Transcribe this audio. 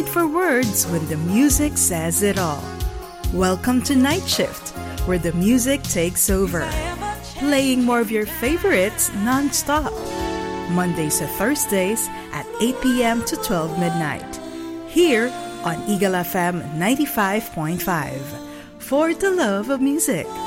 need for words when the music says it all. Welcome to Night Shift, where the music takes over, playing more of your favorites non-stop. Mondays to Thursdays at 8 p.m. to 12 midnight. Here on Eagle FM 95.5. For the love of music.